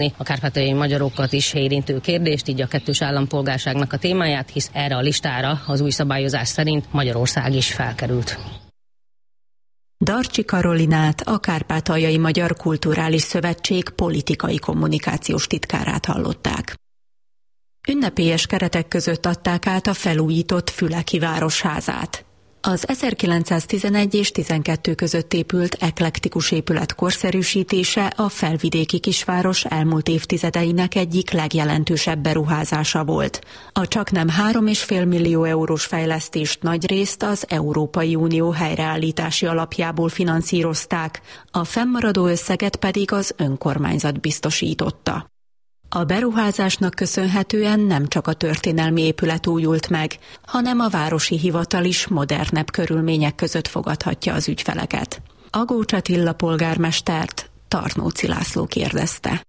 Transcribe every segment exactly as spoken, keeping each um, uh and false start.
a kárpátaljai magyarokat is érintő kérdést, így a kettős állampolgárságnak a témáját, hisz erre a listára az új szabályozás szerint Magyarország is felkerült. Darcsi Karolinát, a Kárpátaljai Magyar Kulturális Szövetség politikai kommunikációs titkárát hallották. Ünnepélyes keretek között adták át a felújított Füleki városházát. Az ezerkilencszáztizenegy és tizenkettő között épült eklektikus épület korszerűsítése a felvidéki kisváros elmúlt évtizedeinek egyik legjelentősebb beruházása volt. A csaknem három és fél millió eurós fejlesztést nagyrészt az Európai Unió helyreállítási alapjából finanszírozták, a fennmaradó összeget pedig az önkormányzat biztosította. A beruházásnak köszönhetően nem csak a történelmi épület újult meg, hanem a városi hivatal is modernebb körülmények között fogadhatja az ügyfeleket. Agócs Attila polgármestert Tarnóci László kérdezte.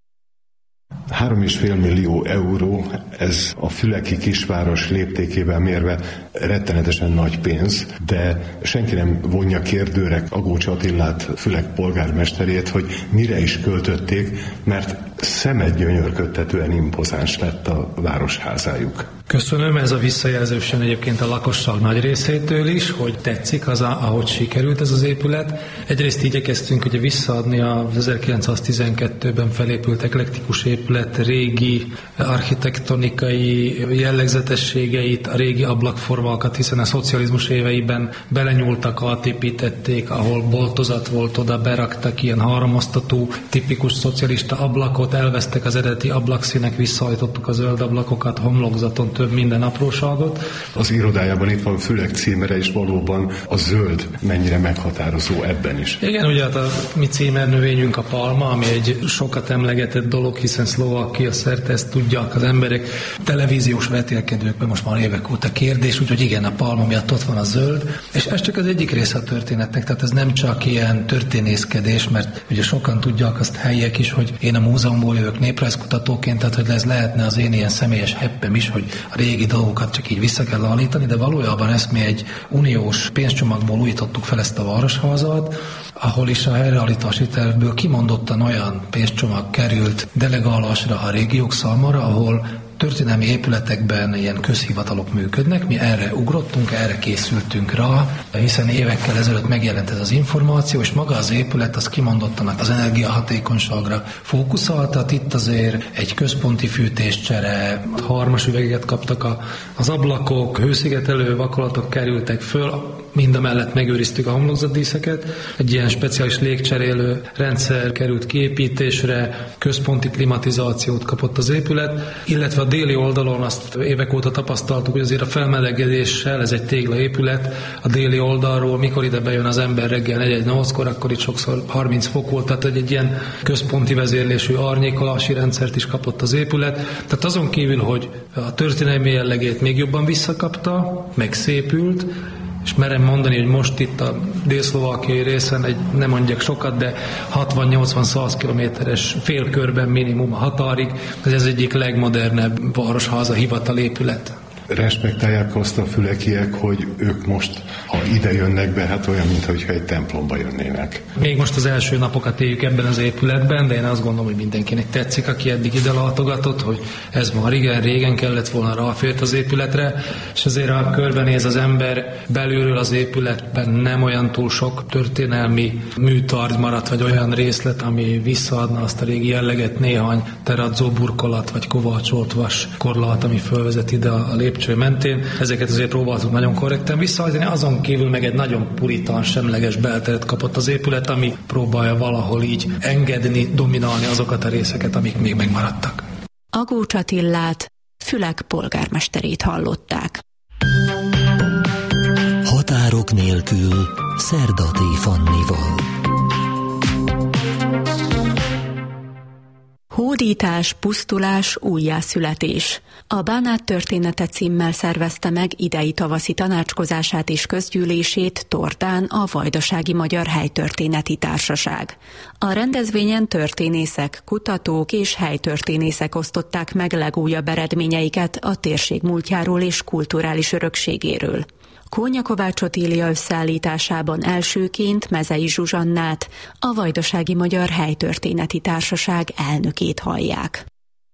Három és fél millió euró, ez a füleki kisváros léptékével mérve rettenetesen nagy pénz, de senki nem vonja kérdőre Agócs Attilát, Fülek polgármesterét, hogy mire is költötték, mert szemedgyönyörködtetően impozáns lett a városházájuk. Köszönöm, ez a visszajelzősen egyébként a lakosság nagy részétől is, hogy tetszik az, ahogy sikerült ez az épület. Egyrészt igyekeztünk ugye visszaadni az ezerkilencszáztizenkettőben felépült eklektikus épület régi architektonikai jellegzetességeit, a régi ablakformákat, hiszen a szocializmus éveiben belenyúltak, átépítették, ahol boltozat volt, oda beraktak ilyen háromosztatú, tipikus szocialista ablakot, elvesztek az eredeti ablakszínek, visszahajtottuk a zöld ablakokat, homlokzaton több minden apróságot. Az irodájában itt van Fülek címere, és valóban a zöld mennyire meghatározó ebben is. Igen, ugye hát a mi címernövényünk a palma, ami egy sokat emlegetett dolog, hiszen Szlovákia szerte ezt tudják az emberek. Televíziós vetélkedőkben most már évek óta kérdés, úgyhogy igen, a palma miatt ott van a zöld, és ez csak az egyik része a történetnek, tehát ez nem csak ilyen történészkedés, mert ugye sokan tudják azt helyiek is, hogy én a múzeumból jövök néprajzkutatóként, tehát hogy ez lehetne az én ilyen személyes heppem is, hogy a régi dolgokat csak így vissza kell állítani, de valójában ezt mi egy uniós pénzcsomagból újítottuk fel ezt a városházat, ahol is a helyreállítási tervből kimondottan olyan pénzcsomag került delegálásra a régiók számára, ahol történelmi épületekben ilyen közhivatalok működnek, mi erre ugrottunk, erre készültünk rá, hiszen évekkel ezelőtt megjelent ez az információ, és maga az épület az kimondottan az energiahatékonyságra fókuszáltat. Itt azért egy központi fűtéscsere, harmas üvegeket kaptak a, az ablakok, hőszigetelő vakolatok kerültek föl, mindamellett megőriztük a homlokzatdíszeket, egy ilyen speciális légcserélő rendszer került kiépítésre, központi klimatizációt kapott az épület, illetve a déli oldalon azt évek óta tapasztaltuk, hogy azért a felmelegedéssel, ez egy téglaépület, a déli oldalról, mikor ide bejön az ember reggel negyven nyolckor, akkor itt sokszor harminc fok volt, tehát egy ilyen központi vezérlésű árnyékolási rendszert is kapott az épület. Tehát azon kívül, hogy a történelmi jellegét még jobban visszakapta, megszépült, és merem mondani, hogy most itt a dél-szlovákiai részen egy, nem mondjak sokat, de hatvan-nyolcvan-száz kilométeres félkörben minimum a határig, ez egyik legmodernebb városháza hivatalépület. Respektálják azt a fülekiek, hogy ők most, ha ide jönnek be, hát olyan, mintha egy templomba jönnének. Még most az első napokat éljük ebben az épületben, de én azt gondolom, hogy mindenkinek tetszik, aki eddig ide látogatott, hogy ez már igen, régen kellett volna, ráfért az épületre, és azért ha körbenéz az ember, belülről az épületben nem olyan túl sok történelmi műtárgy maradt, vagy olyan részlet, ami visszaadna azt a régi jelleget, néhány teradzó burkolat, vagy kovácsolt vas korlát, ami fölvezet ide a lépcső mentén. Ezeket azért próbáltuk nagyon korrekten visszaállítani, azon kívül meg egy nagyon puritán, semleges belteret kapott az épület, ami próbálja valahol így engedni, dominálni azokat a részeket, amik még megmaradtak. Agócs Attilát, Fülek polgármesterét hallották. Határok nélkül Szerdaté Fannival. Hódítás, pusztulás, újjászületés. A Bánát története címmel szervezte meg idei tavaszi tanácskozását és közgyűlését Tordán a Vajdasági Magyar Helytörténeti Társaság. A rendezvényen történészek, kutatók és helytörténészek osztották meg legújabb eredményeiket a térség múltjáról és kulturális örökségéről. Kónya Kovács Otília összeállításában elsőként Mezei Zsuzsannát, a Vajdasági Magyar Helytörténeti Társaság elnökét hallják.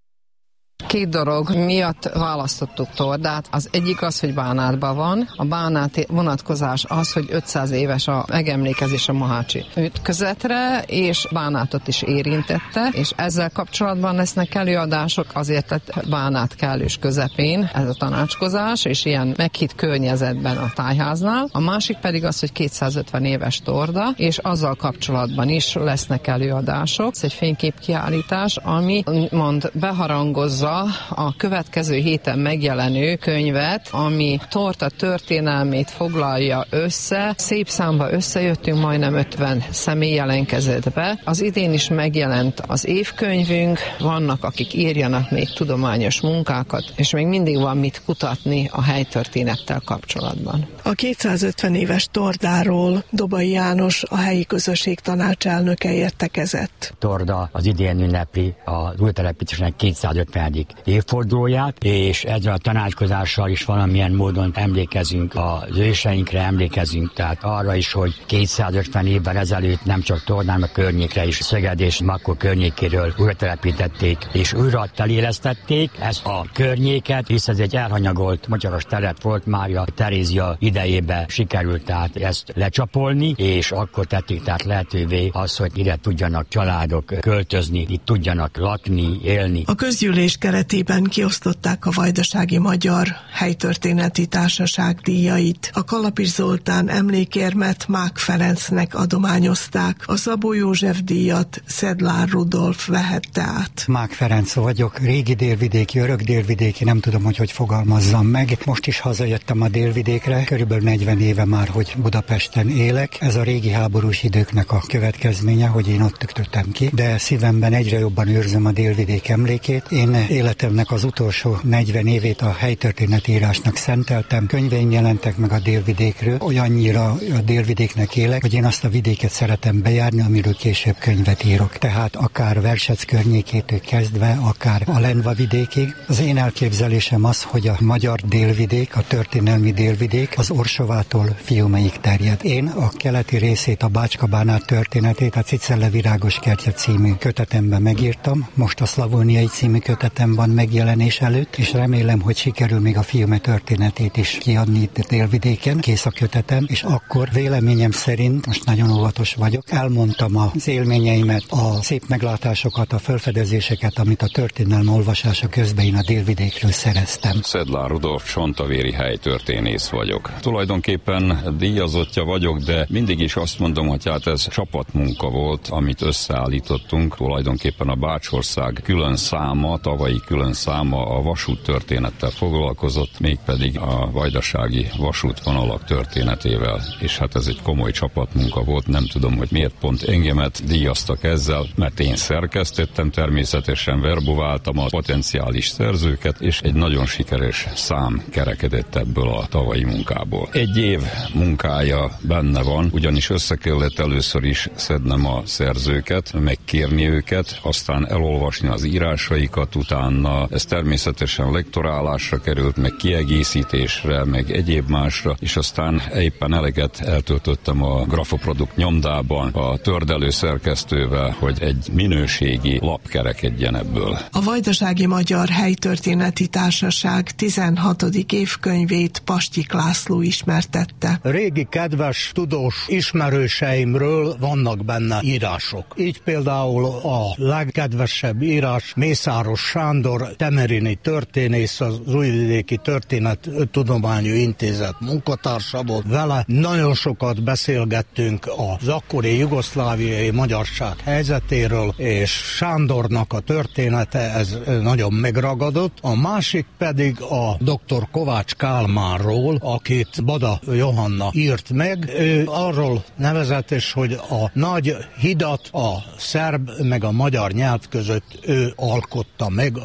Két dolog miatt választottuk Tordát. Az egyik az, hogy Bánátban van. A bánáti vonatkozás az, hogy ötszáz éves a megemlékezés a mohácsi ütközetre, és Bánátot is érintette, és ezzel kapcsolatban lesznek előadások, azért lett Bánát kellős közepén ez a tanácskozás, és ilyen meghitt környezetben a tájháznál. A másik pedig az, hogy kétszázötven éves Torda, és azzal kapcsolatban is lesznek előadások. Ez egy fényképkiállítás, ami mond beharangozza a következő héten megjelenő könyvet, ami Torda történelmét foglalja össze. Szép számba összejöttünk, majdnem ötven személy jelentkezett be. Az idén is megjelent az évkönyvünk, vannak, akik írjanak még tudományos munkákat, és még mindig van mit kutatni a helytörténettel kapcsolatban. A kétszázötven éves Tordáról Dobai János, a helyi közösség tanácselnöke értekezett. Torda az idén ünnepli az új telepítésnek kétszázötvenedik évfordulóját, és ezzel a tanácskozással is valamilyen módon emlékezünk az őseinkre, emlékezünk tehát arra is, hogy kétszázötven évvel ezelőtt nem csak Tordán, a környékre is Szeged és Makó környékéről újra telepítették, és újra telélesztették ezt a környéket, hisz ez egy elhanyagolt magyaros terület volt, Mária Terézia idejében sikerült tehát ezt lecsapolni, és akkor tették tehát lehetővé az, hogy ide tudjanak családok költözni, itt tudjanak lakni, élni. A közgyűlés keretében kiosztották a Vajdasági Magyar Helytörténeti Társaság díjait. A Kalapis Zoltán emlékérmet Mák Ferencnek adományozták. A Szabó József díjat Szedlár Rudolf vehette át. Mák Ferenc vagyok, régi délvidéki, örök délvidéki, nem tudom, hogy hogy fogalmazzam meg. Most is hazajöttem a délvidékre, körülbelül negyven éve már, hogy Budapesten élek. Ez a régi háborús időknek a következménye, hogy én ott tükröttem ki, de szívemben egyre jobban őrzöm a délvidék emlékét. Én életemnek az utolsó negyven évét a helytörténetírásnak szenteltem. Könyveim jelentek meg a délvidékről. Olyannyira a délvidéknek élek, hogy én azt a vidéket szeretem bejárni, amiről később könyvet írok. Tehát akár Versec környékétől kezdve, akár a Lendva vidékig. Az én elképzelésem az, hogy a magyar délvidék, a történelmi délvidék az Orsovától Fiuméig terjed. Én a keleti részét, a Bácska-Bánát történetét a Cicelle Virágos kertje című kötetemben megírtam. Most a Szlavóniai című kötetem van megjelenés előtt, és remélem, hogy sikerül még a Fiume történetét is kiadni itt délvidéken. Kész a kötetem, és akkor véleményem szerint, most nagyon óvatos vagyok, elmondtam az élményeimet, a szép meglátásokat, a felfedezéseket, amit a történelmi olvasása közben én a délvidékről szereztem. Szedlár Rudolf csontavéri helytörténész vagyok. Tulajdonképpen díjazottja vagyok, de mindig is azt mondom, hogy hát ez csapatmunka volt, amit összeállítottunk. Tulajdonképpen a Bácsország külön száma, tavalyi külön száma a vasút történettel foglalkozott, mégpedig a vajdasági vasútvonalak történetével. És hát ez egy komoly csapatmunka volt, nem tudom, hogy miért pont engemet díjaztak ezzel, mert én szerkesztettem, természetesen verbuváltam a potenciális szerzőket, és egy nagyon sikeres szám kerekedett ebből a tavalyi munkából. Egy év munkája benne van, ugyanis össze kellett először is szednem a szerzőket, megkérni őket, aztán elolvasni az írásaikat, utána ez természetesen lektorálásra került, meg kiegészítésre, meg egyéb másra, és aztán éppen eleget eltöltöttem a Grafoprodukt nyomdában a tördelő szerkesztővel, hogy egy minőségi lap kerekedjen ebből. A Vajdasági Magyar Helytörténeti Társaság tizenhatodik évkönyvét Pastyik László ismertette. Régi kedves tudós ismerőseimről vannak benne írások. Így például a legkedvesebb írás Mészáros Sándor, temerini történész, az Újvidéki Történet Tudományú Intézet munkatársa volt. Vele nagyon sokat beszélgettünk az akkori jugoszláviai magyarság helyzetéről, és Sándornak a története, ez nagyon megragadott. A másik pedig a doktor Kovács Kálmánról, akit Bada Johanna írt meg. Ő arról nevezetes, hogy a nagy hidat a szerb meg a magyar nyelv között ő alkotta meg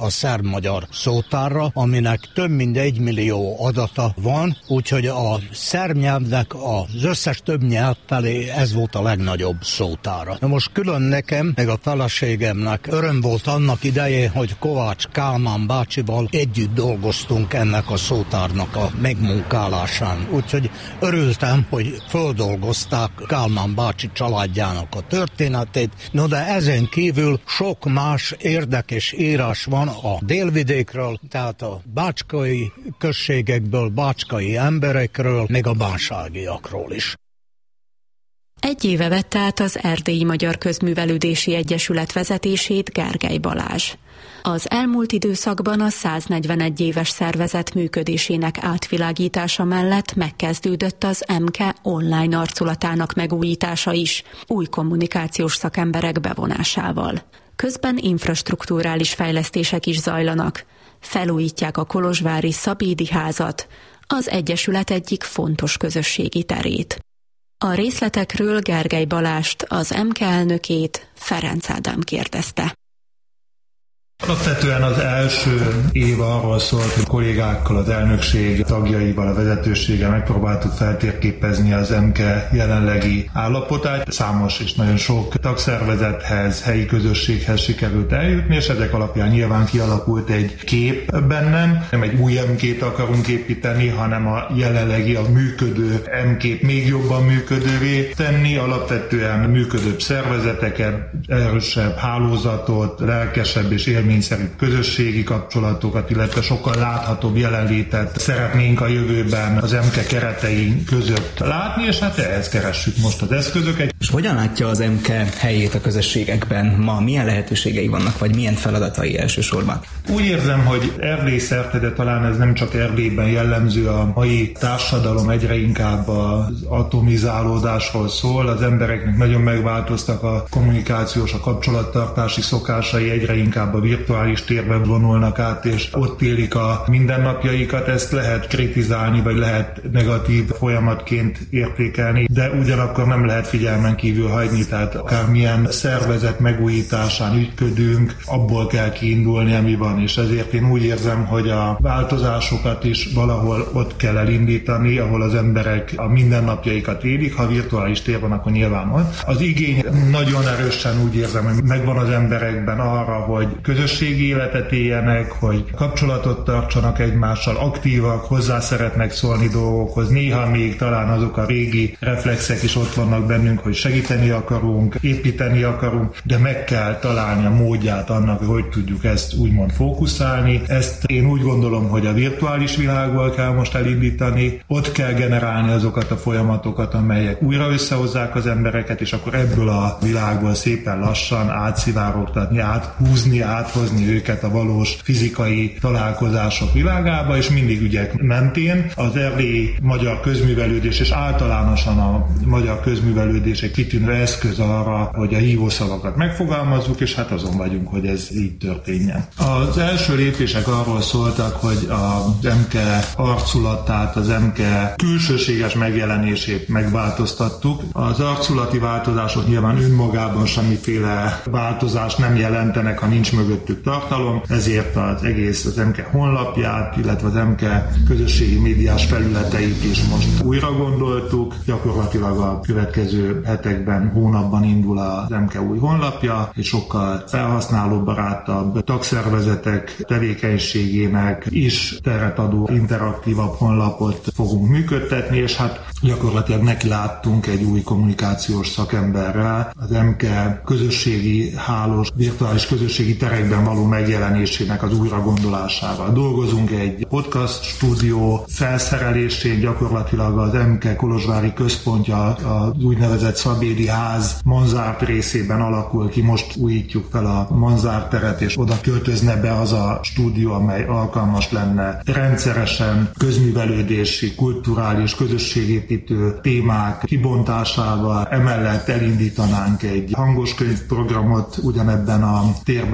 a szerb-magyar szótárra, aminek több mint egy millió adata van, úgyhogy a szerb nyelvnek az összes több nyelv felé ez volt a legnagyobb szótára. Na most külön nekem, meg a feleségemnek öröm volt annak idején, hogy Kovács Kálmán bácsival együtt dolgoztunk ennek a szótárnak a megmunkálásán. Úgyhogy örültem, hogy földolgozták Kálmán bácsi családjának a történetét, no de ezen kívül sok más érdekes írás van a délvidékről, tehát a bácskai községekből, bácskai emberekről, meg a bánságiakról is. Egy éve vette át az Erdélyi Magyar Közművelődési Egyesület vezetését Gergely Balázs. Az elmúlt időszakban a száznegyvenegy éves szervezet működésének átvilágítása mellett megkezdődött az em ká online arculatának megújítása is, új kommunikációs szakemberek bevonásával. Közben infrastrukturális fejlesztések is zajlanak. Felújítják a kolozsvári Szabédi házat, az Egyesület egyik fontos közösségi terét. A részletekről Gergely Balást, az em ká elnökét, Ferenc Ádám kérdezte. Alapvetően az első év arról szólt, hogy kollégákkal, az elnökség tagjaival, a vezetőséggel megpróbáltuk feltérképezni az em ká jelenlegi állapotát. Számos és nagyon sok tagszervezethez, helyi közösséghez sikerült eljutni, és ezek alapján nyilván kialakult egy kép bennem. Nem egy új em két akarunk építeni, hanem a jelenlegi, a működő em két még jobban működővé tenni, alapvetően működőbb szervezeteket, erősebb hálózatot, lelkesebb és élmény szerint közösségi kapcsolatokat, illetve sokkal láthatóbb jelenlétet szeretnénk a jövőben az em ká keretein között látni, és hát ehhez keressük most az eszközöket. És hogyan látja az em ká helyét a közösségekben ma? Milyen lehetőségei vannak, vagy milyen feladatai elsősorban? Úgy érzem, hogy Erdély szerte, de talán ez nem csak Erdélyben jellemző, a mai társadalom egyre inkább az atomizálódásról szól. Az embereknek nagyon megváltoztak a kommunikációs, a kapcsolattartási szokásai, egyre inkább a virtuális térben vonulnak át, és ott élik a mindennapjaikat. Ezt lehet kritizálni, vagy lehet negatív folyamatként értékelni, de ugyanakkor nem lehet figyelmen kívül hagyni, tehát akármilyen szervezet megújításán ügyködünk, abból kell kiindulni, ami van, és ezért én úgy érzem, hogy a változásokat is valahol ott kell elindítani, ahol az emberek a mindennapjaikat élik, ha virtuális tér van, akkor nyilván van. Az igény nagyon erősen úgy érzem, hogy megvan az emberekben arra, hogy közösségi életet éljenek, hogy kapcsolatot tartsanak egymással, aktívak, hozzá szeretnek szólni dolgokhoz. Néha még talán azok a régi reflexek is ott vannak bennünk, hogy segíteni akarunk, építeni akarunk, de meg kell találni a módját annak, hogy hogy tudjuk ezt úgymond fókuszálni. Ezt én úgy gondolom, hogy a virtuális világból kell most elindítani, ott kell generálni azokat a folyamatokat, amelyek újra összehozzák az embereket, és akkor ebből a világból szépen lassan átszivárogtatni, áthúzni, áthozni őket a valós fizikai találkozások világába, és mindig ügyek mentén. Az erdélyi magyar közművelődés és általánosan a magyar közművelődés egy kitűnő eszköz arra, hogy a hívószavakat megfogalmazzuk, és hát azon vagyunk, hogy ez így történjen. Az első lépések arról szóltak, hogy az em ká arculatát, az em ká külsőséges megjelenését megváltoztattuk. Az arculati változások nyilván önmagában semmiféle változást nem jelentenek, ha nincs mögöttük tartalom, ezért az egész az em ká honlapját, illetve az em ká közösségi médiás felületeit is most újra gondoltuk. Gyakorlatilag a következő hetekben, hónapban indul az em ká új honlapja, és sokkal felhasználóbarátabb tagszervezetek tevékenységének is teret adó interaktívabb honlapot fogunk működtetni, és hát gyakorlatilag neki láttunk egy új kommunikációs szakemberrel az em ká közösségi hálós, virtuális közösségi terekben való megjelenésének az újra gondolásával. Dolgozunk egy podcast stúdió felszerelésén, gyakorlatilag az em ká kolozsvári központja az úgynevezett Szabédi ház manzárt részében alakul ki. Most újítjuk fel a manzárt teret, és oda költözne be az a stúdió, amely alkalmas lenne rendszeresen közművelődési, kulturális, közösségépítő témák kibontásával. Emellett elindítanánk egy hangoskönyvprogramot ugyanebben a térben, amely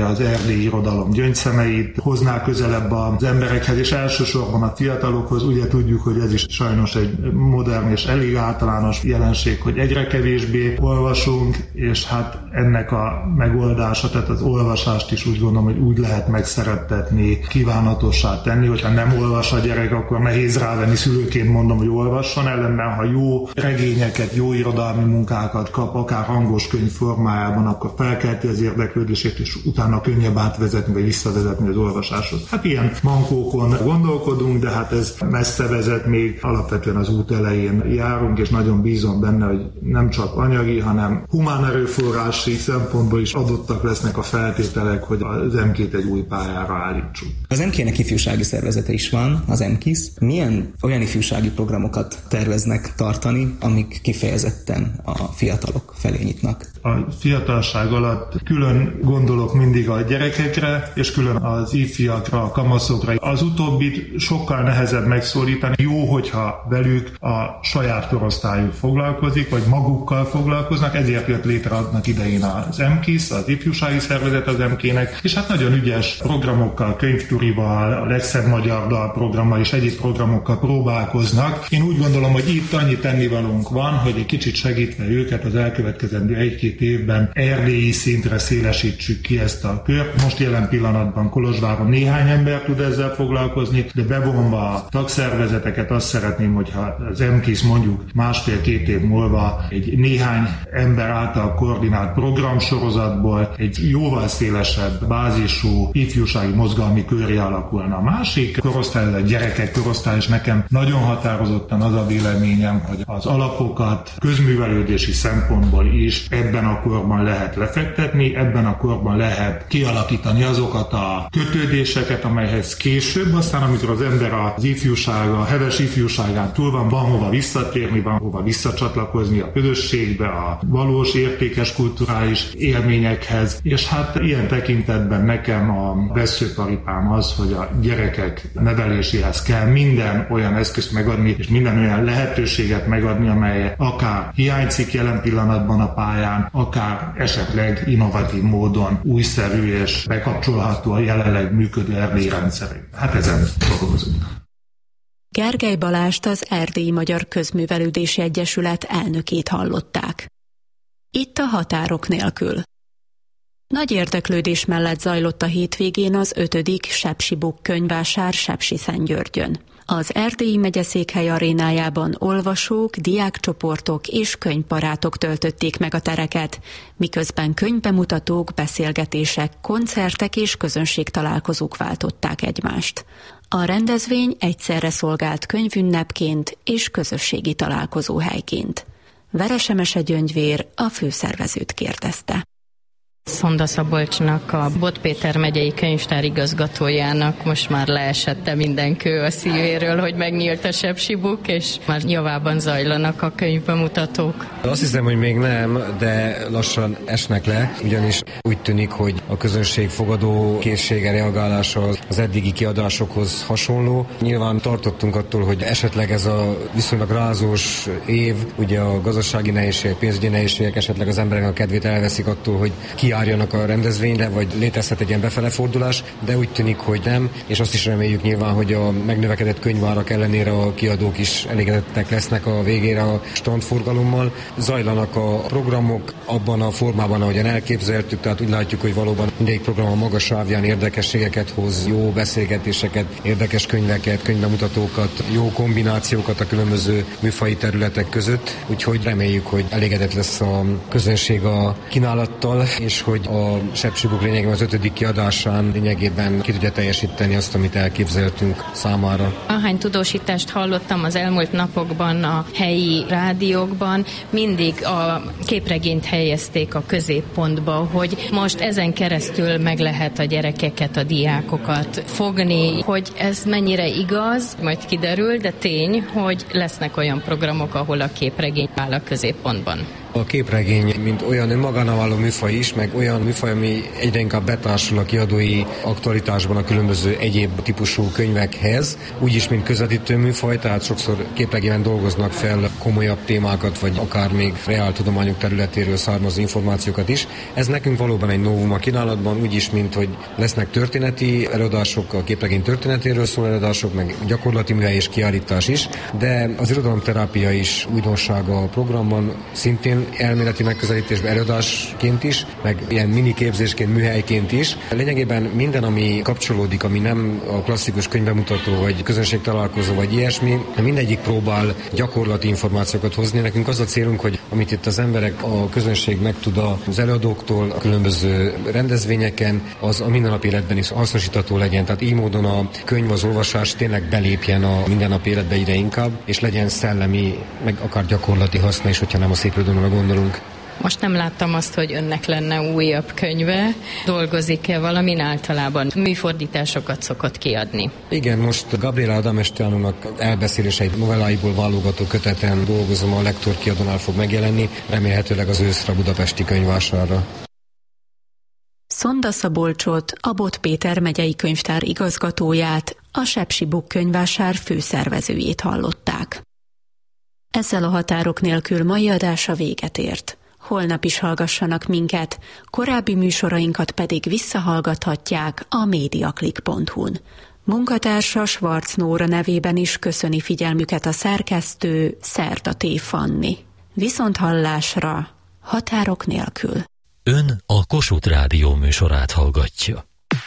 az erdélyi irodalom gyöngyszemeit, hozná közelebb az emberekhez, és elsősorban a fiatalokhoz. Ugye tudjuk, hogy ez is sajnos egy modern és elég általános jelenség, hogy egyre kevésbé olvasunk, és hát ennek a megoldása, tehát az olvasást is úgy gondolom, hogy úgy lehet megszerettetni, kívánatossá tenni, hogyha nem olvas a gyerek, akkor nehéz rávenni, szülőként mondom, hogy olvasson, ellenben ha jó regényeket, jó irodalmi munkákat kap, akár hangos könyv formájában, akkor felkelti az érdeklődését, és utána könnyebb átvezetni, vagy visszavezetni az olvasáshoz. Hát ilyen mankókon gondolkodunk, de hát ez messze vezet, még alapvetően az út elején járunk, és nagyon bízom benne, hogy nem csak anyagi, hanem humán erőforrási szempontból is adottak lesznek a feltételek, hogy az em két egy új pályára állítsuk. Az em ké-nek ifjúsági szervezete is van, az emkisz. Milyen olyan ifjúsági programokat terveznek tartani, amik kifejezetten a fiatalok felé nyitnak? A fiatalság alatt külön gondolok mindig a gyerekekre, és külön az ifjakra, a kamaszokra. Az utóbbit sokkal nehezebb megszólítani. Jó, hogyha velük a saját korosztályuk foglalkozik, vagy magukkal foglalkoznak, ezért jött létre annak idején az emkisz, az ifjúsági szervezet az em ké-nek, és hát nagyon ügyes programokkal, könyvturival, a legszebb magyar dal programmal és egyéb programokkal próbálkoznak. Én úgy gondolom, hogy itt annyi tennivalónk van, hogy egy kicsit segítve őket az elkövetkezendő egy-két évben erdélyi szintre szélesítsük ki ezt a kört. Most jelen pillanatban Kolozsváron néhány ember tud ezzel foglalkozni, de bevonva a tagszervezeteket azt szeretném, hogyha az emkisz mondjuk másfél-két év múlva egy néhány ember által koordinált programsorozatból egy jóval szélesebb bázisú ifjúsági mozgalmi köré alakulna. A másik korosztály, a gyerekek korosztály, és nekem nagyon határozottan az a véleményem, hogy az alapokat közművelődési szempontból is ebben a korban lehet lefektetni, ebben a korban lehet kialakítani azokat a kötődéseket, amelyhez később, aztán amikor az ember az ifjúsága, a heves ifjúságán túl van, van hova visszatérni, van hova visszacsatlakozni a közösségbe, a valós értékes kulturális élményekhez, és hát ilyen tekintetben nekem a veszőparipám az, hogy a gyerekek neveléséhez kell minden olyan eszközt megadni, és minden olyan lehetőséget megadni, amely akár hiányzik jelen pillanatban a pályán, akár esetleg innovatív módon újszerű és bekapcsolható a jelenleg működő erdélyi rendszerek. Hát ezen dolgozunk. Gergely Balást, az Erdélyi Magyar Közművelődési Egyesület elnökét hallották. Itt a Határok nélkül. Nagy érdeklődés mellett zajlott a hétvégén az ötödik Sepsi-Book könyvvásár Sepsiszentgyörgyön. Az Erdélyi megyeszékhely arénájában olvasók, diákcsoportok és könyvbarátok töltötték meg a tereket, miközben könyvbemutatók, beszélgetések, koncertek és közönségtalálkozók váltották egymást. A rendezvény egyszerre szolgált könyvünnepként és közösségi találkozóhelyként. Veresemese Gyöngyvér a főszervezőt kérdezte. Szonda Szabolcsnak, a Bot Péter megyei könyvtár igazgatójának most már leesette minden kő a szívéről, hogy megnyílt a Sepsi-Book, és már javában zajlanak a könyvbemutatók. Azt hiszem, hogy még nem, de lassan esnek le, ugyanis úgy tűnik, hogy a közönség fogadó készsége, reagálása az eddigi kiadásokhoz hasonló. Nyilván tartottunk attól, hogy esetleg ez a viszonylag rázós év, ugye a gazdasági nehézségek, pénzügyi nehézségek esetleg az emberek a kedvét elveszik attól, hogy ki járjanak a rendezvényre, vagy létezhet egy ilyen befele fordulás, de úgy tűnik, hogy nem, és azt is reméljük nyilván, hogy a megnövekedett könyvárak ellenére a kiadók is elégedettek lesznek a végére a standforgalommal. Zajlanak a programok abban a formában, ahogyan elképzeltük, tehát úgy látjuk, hogy valóban mindegyik program a magas sávján érdekességeket hoz, jó beszélgetéseket, érdekes könyveket, könyvbemutatókat, jó kombinációkat a különböző műfaji területek között, úgyhogy reméljük, hogy elégedett lesz a közönség a kínálattal, és hogy a Sepsi-Book lényegében az ötödik kiadásán lényegében ki tudja teljesíteni azt, amit elképzeltünk számára. Ahány tudósítást hallottam az elmúlt napokban a helyi rádiókban, mindig a képregényt helyezték a középpontba, hogy most ezen keresztül meg lehet a gyerekeket, a diákokat fogni, hogy ez mennyire igaz, majd kiderül, de tény, hogy lesznek olyan programok, ahol a képregény áll a középpontban. A képregény, mint olyan önmagánál álló műfaj is, meg olyan műfaj, ami egyre inkább betársul a kiadói aktualitásban a különböző egyéb típusú könyvekhez, úgyis, mint közvetítő műfaj, tehát sokszor képregényben dolgoznak fel komolyabb témákat, vagy akár még reáltudományok területéről származó információkat is. Ez nekünk valóban egy novum a kínálatban, úgyis, mint hogy lesznek történeti előadások, a képregény történetéről szóló előadások, meg gyakorlati műhely és kiállítás is, de az irodalomterápia is újdonsága a programban, szintén elméleti megközelítésben előadásként is, meg ilyen mini képzésként, műhelyként is. Lényegében minden, ami kapcsolódik, ami nem a klasszikus könyvbemutató, vagy közönségtalálkozó, vagy ilyesmi, mindegyik próbál gyakorlati információkat hozni. Nekünk az a célunk, hogy amit itt az emberek, a közönség megtud az előadóktól, a különböző rendezvényeken, az a mindennapi életben is hasznosítható legyen. Tehát így módon a könyv, az olvasás tényleg belépjen a mindennapi életbe egyre inkább, és legyen szellemi, meg akár gyakorlati haszna is, hogyha nem a szépirodalomra gondolunk. Most nem láttam azt, hogy önnek lenne újabb könyve. Dolgozik-e valamin? Általában műfordításokat szokott kiadni? Igen, most Gabriela Adamestianónak elbeszéléseit novelláiból válogató köteten dolgozom, a Lektor kiadónál fog megjelenni, remélhetőleg az őszre a budapesti könyvvásárra. Szonda Szabolcsot, a Bot Péter megyei könyvtár igazgatóját, a Sepsi Book könyvvásár főszervezőjét hallották. Ezzel a Határok nélkül mai adása véget ért. Holnap is hallgassanak minket, korábbi műsorainkat pedig visszahallgathatják a mediaclick pont hu-n. Munkatársa Schwarz Nóra nevében is köszöni figyelmüket a szerkesztő Szerda T. Fanni. Viszont hallásra, Határok nélkül. Ön a Kossuth Rádió műsorát hallgatja.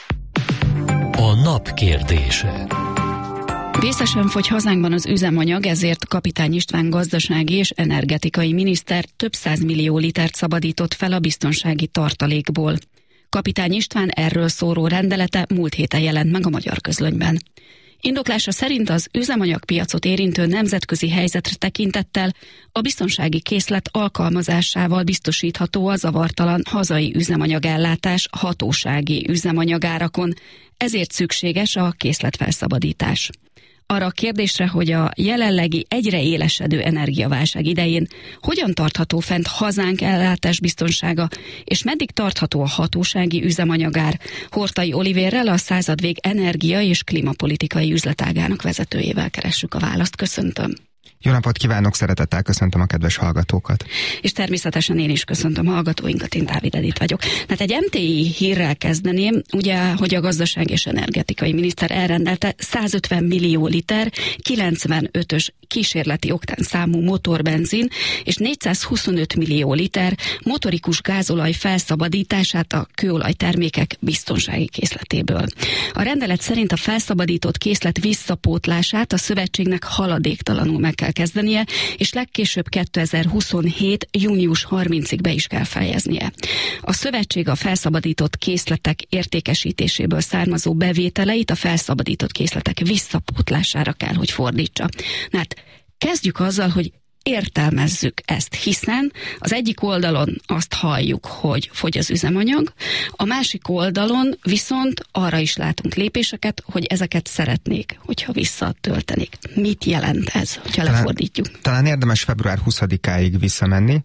A nap kérdése. Vészesen fogy hazánkban az üzemanyag, ezért Kapitány István gazdasági és energetikai miniszter több százmillió litert szabadított fel a biztonsági tartalékból. Kapitány István erről szóló rendelete múlt héten jelent meg a Magyar Közlönyben. Indoklása szerint az üzemanyagpiacot érintő nemzetközi helyzetre tekintettel a biztonsági készlet alkalmazásával biztosítható a zavartalan hazai üzemanyagellátás hatósági üzemanyagárakon, ezért szükséges a készletfelszabadítás. Arra a kérdésre, hogy a jelenlegi egyre élesedő energiaválság idején hogyan tartható fent hazánk ellátásbiztonsága, és meddig tartható a hatósági üzemanyagár, Hortai Olivérrel, a Századvég energia- és klímapolitikai üzletágának vezetőjével keressük a választ. Köszöntöm! Jó napot kívánok, szeretettel köszöntöm a kedves hallgatókat. És természetesen én is köszöntöm hallgatóinkat, én Dávid Edith vagyok. Tehát egy em té i hírrel kezdeném, ugye, hogy a gazdaság és energetikai miniszter elrendelte százötven millió liter kilencvenötös kísérleti oktán számú motorbenzin és négyszázhuszonöt millió liter motorikus gázolaj felszabadítását a kőolajtermékek biztonsági készletéből. A rendelet szerint a felszabadított készlet visszapótlását a szövetségnek haladéktalanul meg kell kezdenie, és legkésőbb kétezer-huszonhét. június harmincadikáig be is kell fejeznie. A szövetség a felszabadított készletek értékesítéséből származó bevételeit a felszabadított készletek visszapótlására kell, hogy fordítsa. Na hát kezdjük azzal, hogy értelmezzük ezt, hiszen az egyik oldalon azt halljuk, hogy fogy az üzemanyag, a másik oldalon viszont arra is látunk lépéseket, hogy ezeket szeretnék, hogyha visszatöltenék. Mit jelent ez, hogyha talán, lefordítjuk? Talán érdemes február huszadikáig visszamenni.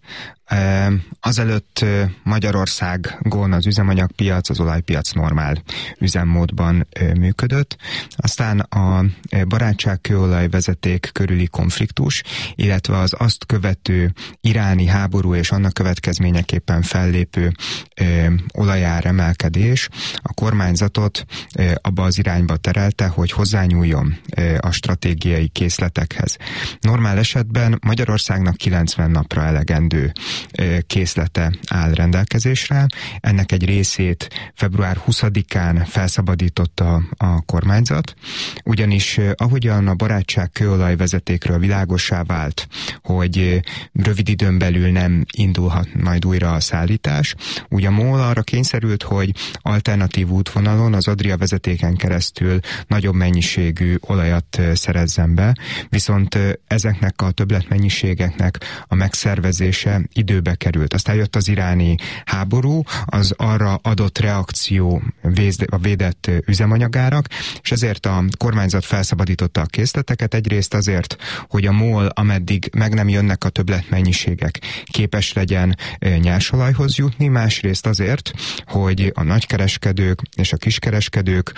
Azelőtt Magyarországon az üzemanyagpiac, az olajpiac normál üzemmódban működött. Aztán a barátságkőolaj vezeték körüli konfliktus, illetve az azt követő iráni háború és annak következményeképpen fellépő olajár emelkedés a kormányzatot abba az irányba terelte, hogy hozzányúljon a stratégiai készletekhez. Normál esetben Magyarországnak kilencven napra elegendő készlete áll rendelkezésre. Ennek egy részét február huszadikán felszabadította a kormányzat, ugyanis ahogyan a barátság kőolaj vezetékről világossá vált, hogy rövid időn belül nem indulhat majd újra a szállítás, úgy a MOL arra kényszerült, hogy alternatív útvonalon az Adria vezetéken keresztül nagyobb mennyiségű olajat szerezzen be, viszont ezeknek a többletmennyiségeknek a megszervezése, időbe került. Aztán jött az iráni háború, az arra adott reakció a védett üzemanyagárak, és ezért a kormányzat felszabadította a készleteket, egyrészt azért, hogy a MOL, ameddig meg nem jönnek a többletmennyiségek, képes legyen nyersolajhoz jutni, másrészt azért, hogy a nagykereskedők és a kiskereskedők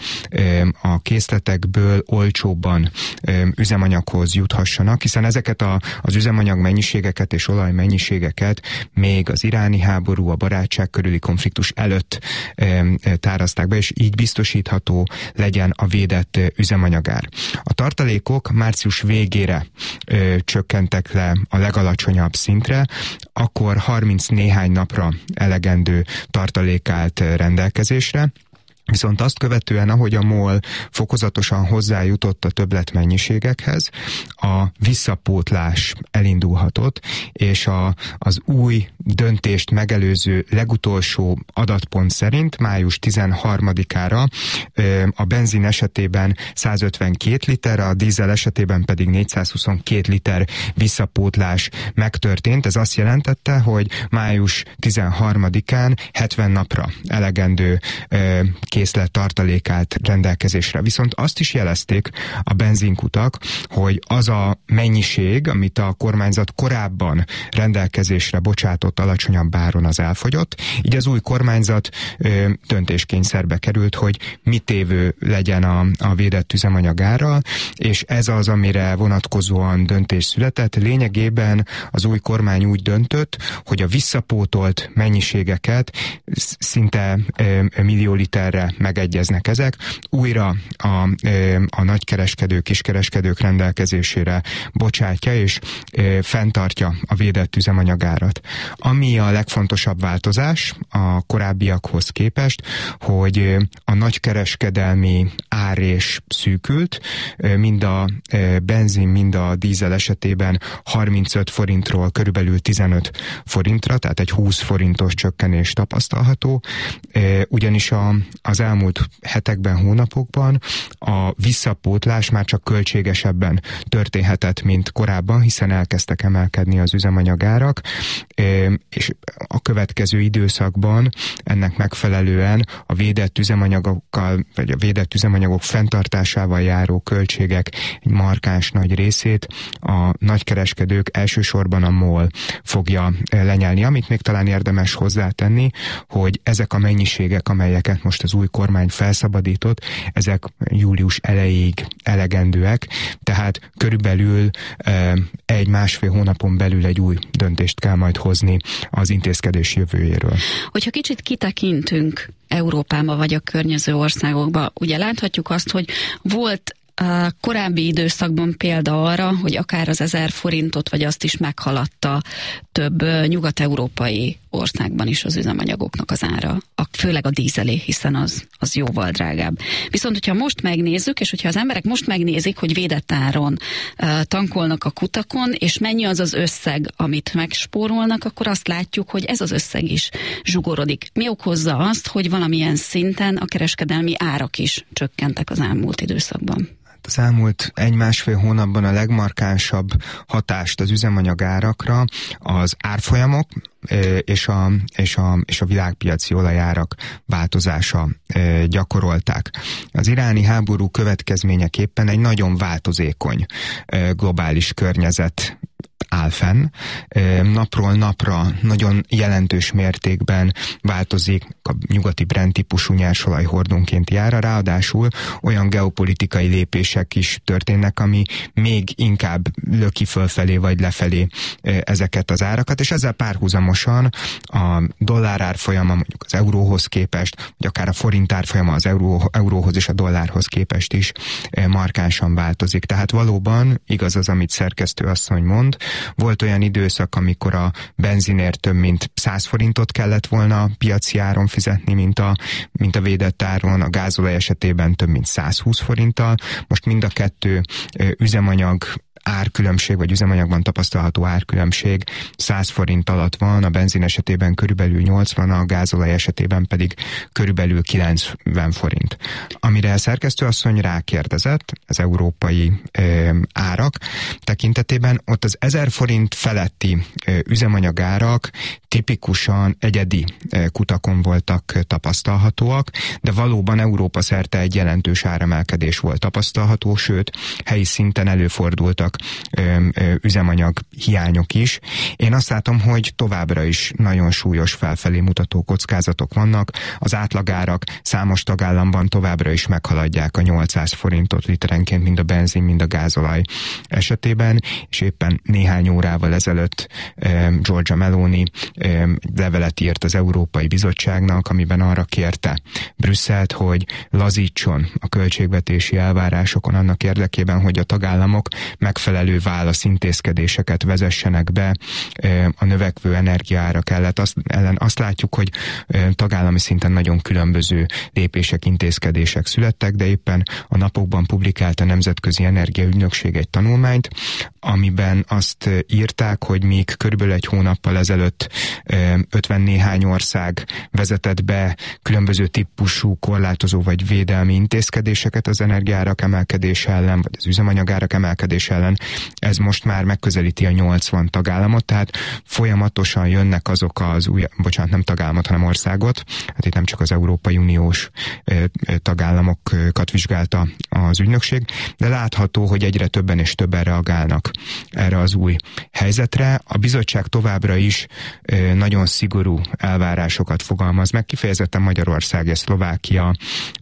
a készletekből olcsóbban üzemanyaghoz juthassanak, hiszen ezeket a, az üzemanyag mennyiségeket és olaj mennyiségeket még az iráni háború, a barátság körüli konfliktus előtt tárazták be, és így biztosítható legyen a védett üzemanyagár. A tartalékok március végére ö, csökkentek le a legalacsonyabb szintre, akkor harminc néhány napra elegendő tartalék állt rendelkezésre. Viszont azt követően, ahogy a MOL fokozatosan hozzájutott a többletmennyiségekhez, a visszapótlás elindulhatott, és a, az új döntést megelőző legutolsó adatpont szerint május tizenharmadikára a benzin esetében százötvenkét liter, a dízel esetében pedig négyszázhuszonkettő liter visszapótlás megtörtént. Ez azt jelentette, hogy május tizenharmadikán hetven napra elegendő készlet tartalék állt rendelkezésre. Viszont azt is jelezték a benzinkutak, hogy az a mennyiség, amit a kormányzat korábban rendelkezésre bocsátott alacsonyabb áron, az elfogyott. Így az új kormányzat ö, döntéskényszerbe került, hogy mit évő legyen a, a védett üzemanyagárral, és ez az, amire vonatkozóan döntés született. Lényegében az új kormány úgy döntött, hogy a visszapótolt mennyiségeket szinte ö, millió literre megegyeznek ezek, újra a, a nagykereskedők, kiskereskedők rendelkezésére bocsátja, és fenntartja a védett üzemanyagárat. Ami a legfontosabb változás a korábbiakhoz képest, hogy a nagykereskedelmi árés szűkült, mind a benzin, mind a dízel esetében harmincöt forintról körülbelül tizenöt forintra, tehát egy húsz forintos csökkenés tapasztalható, ugyanis a az elmúlt hetekben, hónapokban a visszapótlás már csak költségesebben történhetett, mint korábban, hiszen elkezdtek emelkedni az üzemanyagárak, és a következő időszakban ennek megfelelően a védett üzemanyagokkal, vagy a védett üzemanyagok fenntartásával járó költségek egy markáns nagy részét a nagykereskedők, elsősorban a MOL fogja lenyelni. Amit még talán érdemes hozzátenni, hogy ezek a mennyiségek, amelyeket most az új kormány felszabadított, ezek július elejéig elegendőek, tehát körülbelül egy-másfél hónapon belül egy új döntést kell majd hozni az intézkedés jövőjéről. Hogyha kicsit kitekintünk Európába vagy a környező országokba, ugye láthatjuk azt, hogy volt a korábbi időszakban példa arra, hogy akár az ezer forintot, vagy azt is meghaladta több nyugat-európai országban is az üzemanyagoknak az ára, főleg a dízelé, hiszen az, az jóval drágább. Viszont, hogyha most megnézzük, és hogyha az emberek most megnézik, hogy védett áron uh, tankolnak a kutakon, és mennyi az az összeg, amit megspórolnak, akkor azt látjuk, hogy ez az összeg is zsugorodik. Mi okozza azt, hogy valamilyen szinten a kereskedelmi árak is csökkentek az elmúlt időszakban? Az elmúlt egy-másfél hónapban a legmarkánsabb hatást az üzemanyagárakra az árfolyamok és a, és a, és a világpiaci olajárak változása gyakorolták. Az iráni háború következményeképpen egy nagyon változékony globális környezet áll fenn. Napról napra nagyon jelentős mértékben változik a nyugati Brent típusú nyersolaj hordónkénti ára, ráadásul olyan geopolitikai lépések is történnek, ami még inkább löki fölfelé vagy lefelé ezeket az árakat, és ezzel párhuzamosan a dollár árfolyama mondjuk az euróhoz képest, vagy akár a forint árfolyama az euró, euróhoz és a dollárhoz képest is markánsan változik. Tehát valóban igaz az, amit szerkesztő asszony mond. Volt olyan időszak, amikor a benzinért több mint száz forintot kellett volna piaci áron fizetni, mint a, mint a védett áron, a gázolaj esetében több mint százhúsz forinttal. Most mind a kettő üzemanyag árkülönbség, vagy üzemanyagban tapasztalható árkülönbség száz forint alatt van, van, a benzin esetében körülbelül nyolcvan, a gázolaj esetében pedig körülbelül kilencven forint. Amire a szerkesztőasszony rákérdezett, az európai ö, árak tekintetében, ott az ezer forint feletti ö, üzemanyagárak tipikusan egyedi ö, kutakon voltak tapasztalhatóak, de valóban Európa szerte egy jelentős áremelkedés volt tapasztalható, sőt, helyi szinten előfordultak ö, ö, üzemanyag hiányok is. Én azt látom, hogy továbbra is nagyon súlyos felfelé mutató kockázatok vannak. Az átlagárak számos tagállamban továbbra is meghaladják a nyolcszáz forintot literenként, mind a benzin, mind a gázolaj esetében, és éppen néhány órával ezelőtt eh, Giorgia Meloni eh, levelet írt az Európai Bizottságnak, amiben arra kérte Brüsszelt, hogy lazítson a költségvetési elvárásokon annak érdekében, hogy a tagállamok megfelelő válaszintézkedéseket vezessenek be eh, a növekvő energiaárak ellen. Azt, ellen azt látjuk, hogy eh, tagállami szinten nagyon különböző lépések, intézkedések születtek, de éppen a napokban publikált a Nemzetközi Energiaügynökség egy tanulmányt, amiben azt írták, hogy míg körülbelül egy hónappal ezelőtt ötven néhány ország vezetett be különböző típusú korlátozó vagy védelmi intézkedéseket az energiárak emelkedése ellen, vagy az üzemanyagárak emelkedése ellen, ez most már megközelíti a nyolcvan tagállamot, tehát folyamatosan jönnek azok az új, bocsánat, nem tagállamot, hanem országot, hát itt nem csak az Európai Uniós tagállamokat vizsgálta az ügynökség, de látható, hogy egyre többen és többen reagálnak erre az új helyzetre. A bizottság továbbra is nagyon szigorú elvárásokat fogalmaz meg, kifejezetten Magyarország és Szlovákia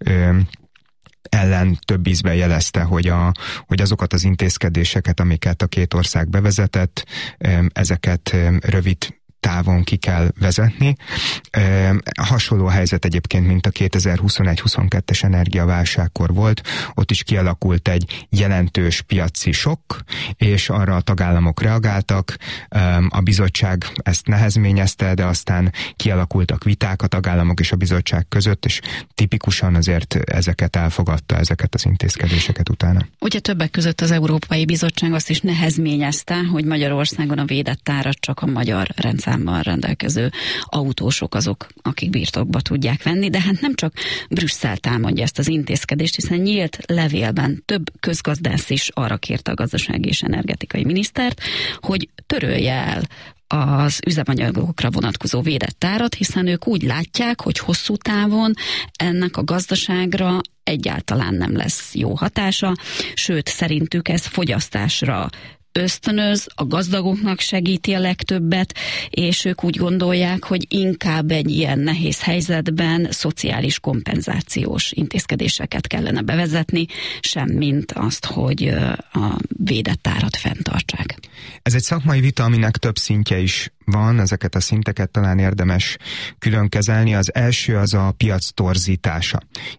ellen több ízben jelezte, hogy, a, hogy azokat az intézkedéseket, amiket a két ország bevezetett, ezeket rövid távon ki kell vezetni. E, hasonló helyzet egyébként, mint a kétezer-huszonegy huszonkettes energiaválságkor volt, ott is kialakult egy jelentős piaci sokk, és arra a tagállamok reagáltak, e, a bizottság ezt nehezményezte, de aztán kialakultak viták a tagállamok és a bizottság között, és tipikusan azért ezeket elfogadta, ezeket az intézkedéseket utána. Ugye többek között az Európai Bizottság azt is nehezményezte, hogy Magyarországon a védett árat csak a magyar rendszer rendelkező autósok azok, akik birtokba tudják venni, de hát nem csak Brüsszel támadja ezt az intézkedést, hiszen nyílt levélben több közgazdász is arra kérte a gazdasági és energetikai minisztert, hogy törölje el az üzemanyagokra vonatkozó védett árat, hiszen ők úgy látják, hogy hosszú távon ennek a gazdaságra egyáltalán nem lesz jó hatása, sőt, szerintük ez fogyasztásra ösztönöz, a gazdagoknak segíti a legtöbbet, és ők úgy gondolják, hogy inkább egy ilyen nehéz helyzetben szociális kompenzációs intézkedéseket kellene bevezetni, semmint azt, hogy a védett árat fenntartsák. Ez egy szakmai vita, aminek több szintje is van, ezeket a szinteket talán érdemes külön kezelni. Az első az a piac torzítása.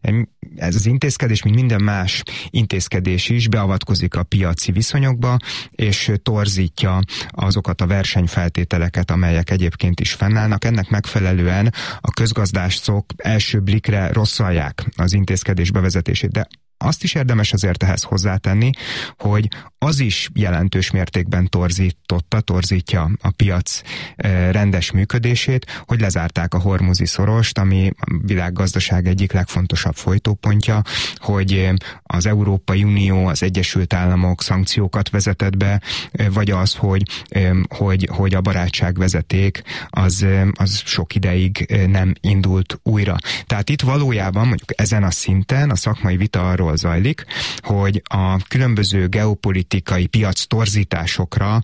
Ez az intézkedés, mint minden más intézkedés is, beavatkozik a piaci viszonyokba, és torzítja azokat a versenyfeltételeket, amelyek egyébként is fennállnak. Ennek megfelelően a közgazdászok első blikre rosszalják az intézkedés bevezetését, de azt is érdemes azért ehhez hozzátenni, hogy az is jelentős mértékben torzította, torzítja a piac rendes működését, hogy lezárták a hormuzi szorost, ami a világgazdaság egyik legfontosabb folytópontja, hogy az Európai Unió, az Egyesült Államok szankciókat vezetett be, vagy az, hogy, hogy, hogy a barátságvezeték az, az sok ideig nem indult újra. Tehát itt valójában mondjuk ezen a szinten a szakmai vita arról zajlik, hogy a különböző geopolitikai piac torzításokra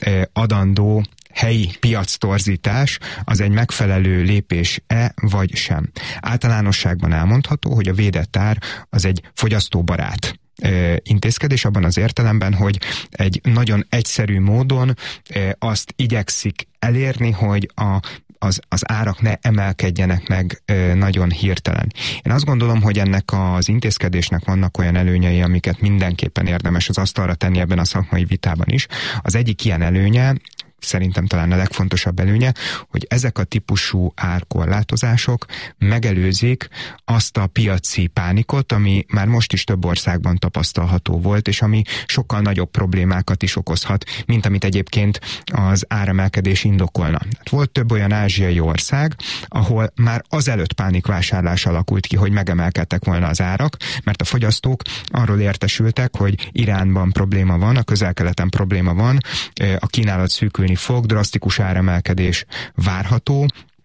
adandó helyi piac torzítás az egy megfelelő lépés-e vagy sem. Általánosságban elmondható, hogy a védett ár az egy fogyasztóbarát intézkedés abban az értelemben, hogy egy nagyon egyszerű módon azt igyekszik elérni, hogy a Az, az árak ne emelkedjenek meg ö, nagyon hirtelen. Én azt gondolom, hogy ennek az intézkedésnek vannak olyan előnyei, amiket mindenképpen érdemes az asztalra tenni ebben a szakmai vitában is. Az egyik ilyen előnye, szerintem talán a legfontosabb előnye, hogy ezek a típusú árkorlátozások megelőzik azt a piaci pánikot, ami már most is több országban tapasztalható volt, és ami sokkal nagyobb problémákat is okozhat, mint amit egyébként az áremelkedés indokolna. Volt több olyan ázsiai ország, ahol már azelőtt pánikvásárlás alakult ki, hogy megemelkedtek volna az árak, mert a fogyasztók arról értesültek, hogy Iránban probléma van, a Közel-Keleten probléma van, a kínálat szűkülni fog, drasztikus áremelkedés várható,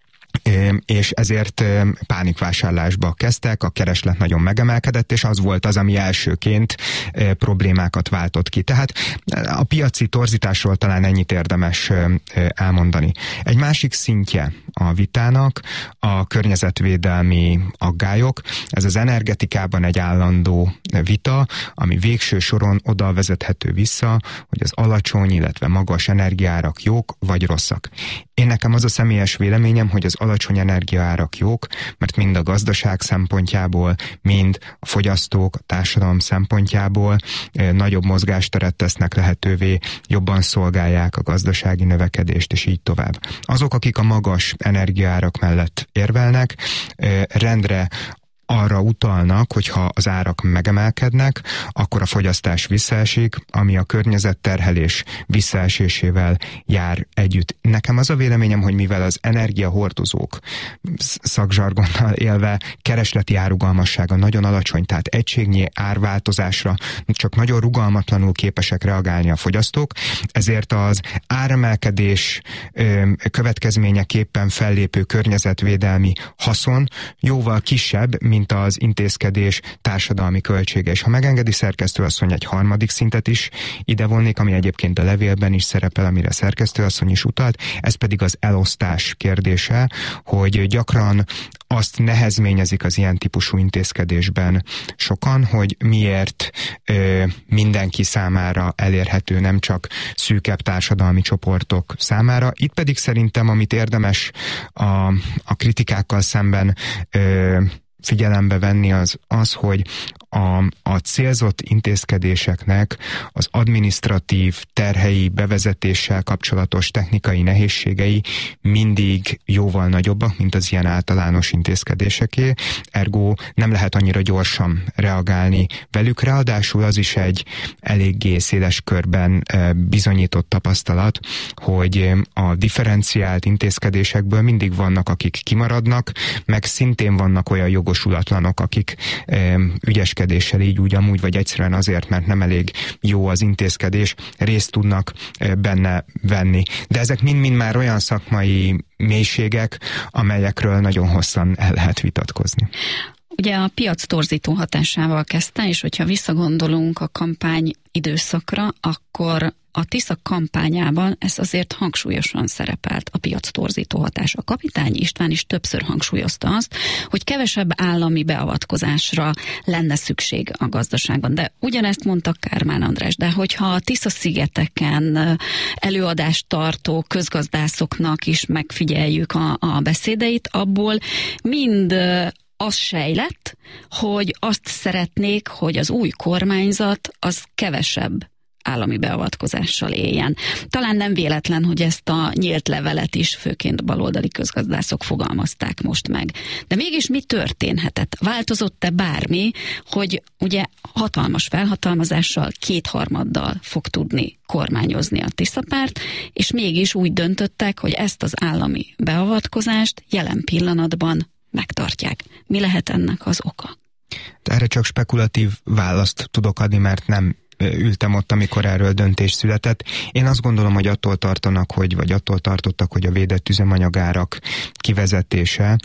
és ezért pánikvásárlásba kezdtek, a kereslet nagyon megemelkedett, és az volt az, ami elsőként problémákat váltott ki. Tehát a piaci torzításról talán ennyit érdemes elmondani. Egy másik szintje a vitának a környezetvédelmi aggályok. Ez az energetikában egy állandó vita, ami végső soron oda vezethető vissza, hogy az alacsony, illetve magas energiaárak jók vagy rosszak. Én nekem az a személyes véleményem, hogy az alacsony energiaárak jók, mert mind a gazdaság szempontjából, mind a fogyasztók, a társadalom szempontjából eh, nagyobb mozgásteret tesznek lehetővé, jobban szolgálják a gazdasági növekedést, és így tovább. Azok, akik a magas energiaárak mellett érvelnek, eh, rendre arra utalnak, hogyha az árak megemelkednek, akkor a fogyasztás visszaesik, ami a környezetterhelés visszaesésével jár együtt. Nekem az a véleményem, hogy mivel az energiahordozók szakzsargonnal élve keresleti árugalmassága nagyon alacsony, tehát egységnyi árváltozásra csak nagyon rugalmatlanul képesek reagálni a fogyasztók, ezért az áremelkedés következményeképpen fellépő környezetvédelmi haszon jóval kisebb, mint az intézkedés társadalmi költsége. És ha megengedi szerkesztőasszony, egy harmadik szintet is ide vonnék, ami egyébként a levélben is szerepel, amire szerkesztőasszony is utalt, ez pedig az elosztás kérdése, hogy gyakran azt nehezményezik az ilyen típusú intézkedésben sokan, hogy miért ö, mindenki számára elérhető, nem csak szűkebb társadalmi csoportok számára. Itt pedig szerintem, amit érdemes a, a kritikákkal szemben ö, figyelembe venni, az az, hogy a, a célzott intézkedéseknek az adminisztratív terhei bevezetéssel kapcsolatos technikai nehézségei mindig jóval nagyobbak, mint az ilyen általános intézkedéseké, ergo nem lehet annyira gyorsan reagálni velük, ráadásul az is egy eléggé széles körben bizonyított tapasztalat, hogy a differenciált intézkedésekből mindig vannak, akik kimaradnak, meg szintén vannak olyan jogosulatlanok, akik ügyeskednek így úgy amúgy, vagy egyszerűen azért, mert nem elég jó az intézkedés, részt tudnak benne venni. De ezek mind-mind már olyan szakmai mélységek, amelyekről nagyon hosszan el lehet vitatkozni. Ugye a piac torzító hatásával kezdte, és hogyha visszagondolunk a kampány időszakra, akkor a Tisza kampányában ez azért hangsúlyosan szerepelt, a piac torzító hatás. A Kapitány István is többször hangsúlyozta azt, hogy kevesebb állami beavatkozásra lenne szükség a gazdaságban. De ugyanezt mondta Kármán András, de hogyha a Tisza-szigeteken előadást tartó közgazdászoknak is megfigyeljük a, a beszédeit, abból mind az sejlett, hogy azt szeretnék, hogy az új kormányzat az kevesebb állami beavatkozással éljen. Talán nem véletlen, hogy ezt a nyílt levelet is főként baloldali közgazdászok fogalmazták most meg. De mégis mi történhetett? Változott-e bármi, hogy ugye hatalmas felhatalmazással, kétharmaddal fog tudni kormányozni a Tisza-párt, és mégis úgy döntöttek, hogy ezt az állami beavatkozást jelen pillanatban megtartják. Mi lehet ennek az oka? Erre csak spekulatív választ tudok adni, mert nem ültem ott, amikor erről döntés született. Én azt gondolom, hogy attól tartanak, hogy, vagy attól tartottak, hogy a védett üzemanyagárak kivezetése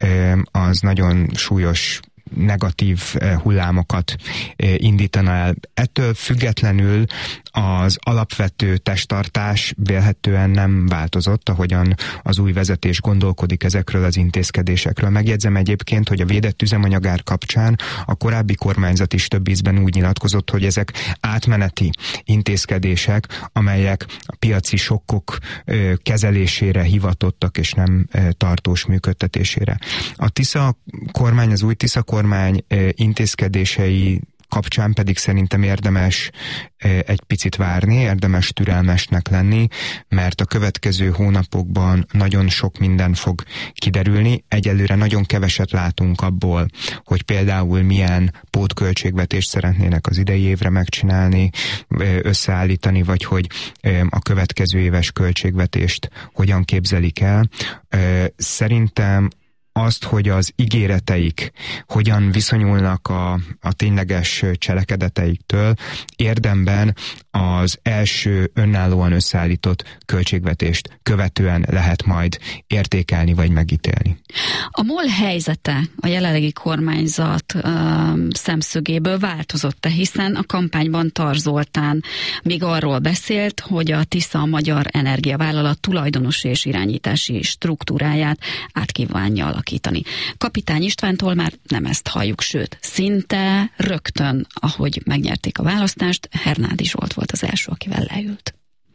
az nagyon súlyos negatív hullámokat indítana el. Ettől függetlenül az alapvető testtartás vélhetően nem változott, ahogyan az új vezetés gondolkodik ezekről az intézkedésekről. Megjegyzem egyébként, hogy a védett üzemanyagár kapcsán a korábbi kormányzat is több ízben úgy nyilatkozott, hogy ezek átmeneti intézkedések, amelyek a piaci sokkok kezelésére hivatottak, és nem tartós működtetésére. A Tisza kormány, az új Tisza kormány intézkedései kapcsán pedig szerintem érdemes egy picit várni, érdemes türelmesnek lenni, mert a következő hónapokban nagyon sok minden fog kiderülni. Egyelőre nagyon keveset látunk abból, hogy például milyen pótköltségvetést szeretnének az idei évre megcsinálni, összeállítani, vagy hogy a következő éves költségvetést hogyan képzelik el. Szerintem azt, hogy az ígéreteik hogyan viszonyulnak a, a tényleges cselekedeteiktől, érdemben az első önállóan összeállított költségvetést követően lehet majd értékelni vagy megítélni. A MOL helyzete a jelenlegi kormányzat uh, szemszögéből változott-e, hiszen a kampányban Tar Zoltán még arról beszélt, hogy a Tisza a magyar energiavállalat tulajdonos és irányítási struktúráját át kívánja alakítani. Kapitány Istvántól már nem ezt halljuk, sőt, szinte rögtön, ahogy megnyerték a választást, Hernádi Zsolt volt az első, akivel leült.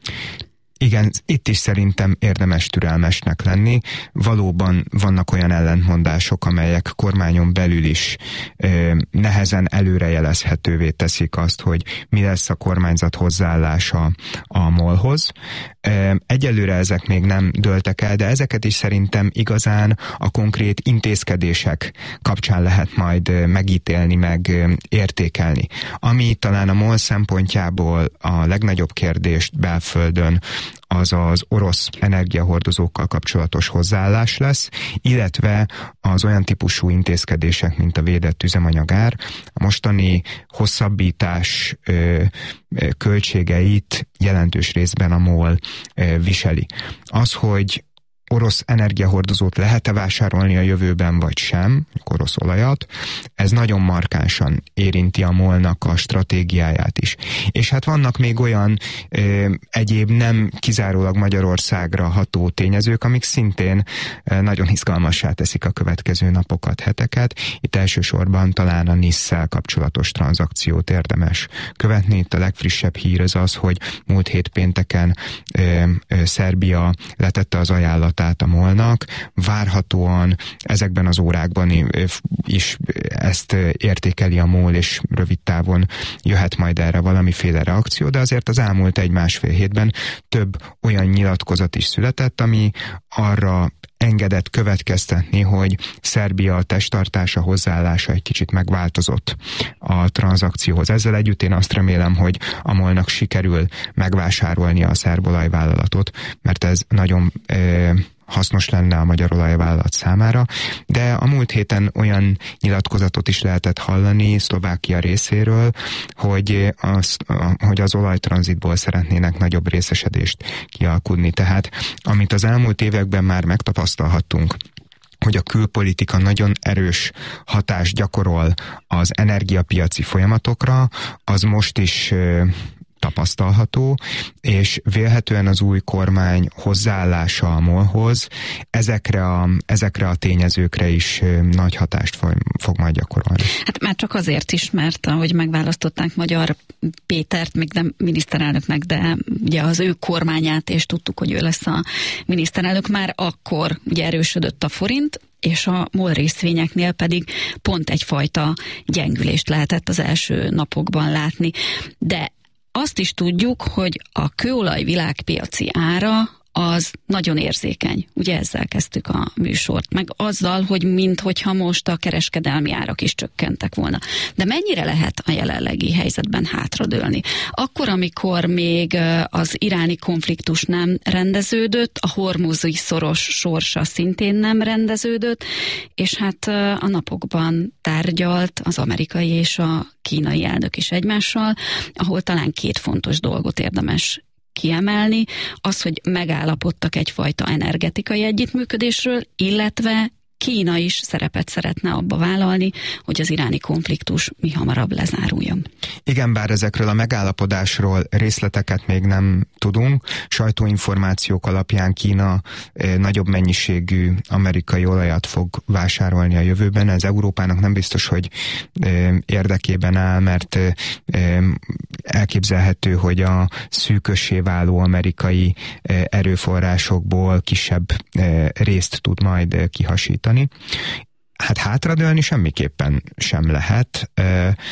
Igen, itt is szerintem érdemes türelmesnek lenni. Valóban vannak olyan ellentmondások, amelyek kormányon belül is ö, nehezen előrejelezhetővé teszik azt, hogy mi lesz a kormányzat hozzáállása a MOL-hoz. Ö, egyelőre ezek még nem dőltek el, de ezeket is szerintem igazán a konkrét intézkedések kapcsán lehet majd megítélni, meg értékelni. Ami talán a MOL szempontjából a legnagyobb kérdést belföldön az az orosz energiahordozókkal kapcsolatos hozzáállás lesz, illetve az olyan típusú intézkedések, mint a védett üzemanyagár. A mostani hosszabbítás ö, ö, költségeit jelentős részben a MOL ö, viseli. Az, hogy orosz energiahordozót lehet-e vásárolni a jövőben, vagy sem, orosz olajat, ez nagyon markánsan érinti a MOL-nak a stratégiáját is. És hát vannak még olyan ö, egyéb nem kizárólag Magyarországra ható tényezők, amik szintén ö, nagyon izgalmassá teszik a következő napokat, heteket. Itt elsősorban talán a NISZ-szel kapcsolatos tranzakciót érdemes követni. Itt a legfrissebb hír az az, hogy múlt hét pénteken ö, ö, Szerbia letette az ajánlatát a MOL-nak, várhatóan ezekben az órákban is ezt értékeli a MOL, és rövid távon jöhet majd erre valamiféle reakció, de azért az elmúlt egy-másfél hétben több olyan nyilatkozat is született, ami arra engedett következtetni, hogy Szerbia testtartása, hozzáállása egy kicsit megváltozott a tranzakcióhoz. Ezzel együtt én azt remélem, hogy a MOL-nak sikerül megvásárolnia a szerb olajvállalatot, mert ez nagyon e, hasznos lenne a magyar olajvállalat számára, de a múlt héten olyan nyilatkozatot is lehetett hallani Szlovákia részéről, hogy az, hogy az olajtranzitból szeretnének nagyobb részesedést kialkudni. Tehát amit az elmúlt években már megtapasztalhattunk, hogy a külpolitika nagyon erős hatást gyakorol az energiapiaci folyamatokra, az most is tapasztalható, és vélhetően az új kormány hozzáállása a MOL-hoz ezekre a, ezekre a tényezőkre is nagy hatást fog majd gyakorolni. Hát már csak azért is, mert ahogy megválasztották Magyar Pétert, még nem miniszterelnöknek, de ugye az ő kormányát, és tudtuk, hogy ő lesz a miniszterelnök, már akkor ugye erősödött a forint, és a MOL részvényeknél pedig pont egyfajta gyengülést lehetett az első napokban látni. De azt is tudjuk, hogy a kőolaj világpiaci ára az nagyon érzékeny. Ugye ezzel kezdtük a műsort, meg azzal, hogy minthogyha most a kereskedelmi árak is csökkentek volna. De mennyire lehet a jelenlegi helyzetben hátradőlni? Akkor, amikor még az iráni konfliktus nem rendeződött, a hormuzi szoros sorsa szintén nem rendeződött, és hát a napokban tárgyalt az amerikai és a kínai elnök is egymással, ahol talán két fontos dolgot érdemes kiemelni, az, hogy megállapodtak egyfajta energetikai együttműködésről, illetve Kína is szerepet szeretne abba vállalni, hogy az iráni konfliktus mihamarabb lezáruljon. Igen, bár ezekről a megállapodásról részleteket még nem tudunk. Sajtóinformációk alapján Kína eh, nagyobb mennyiségű amerikai olajat fog vásárolni a jövőben. Ez Európának nem biztos, hogy eh, érdekében áll, mert eh, elképzelhető, hogy a szűkössé váló amerikai eh, erőforrásokból kisebb eh, részt tud majd eh, kihasítani. Hát hátradőlni semmiképpen sem lehet.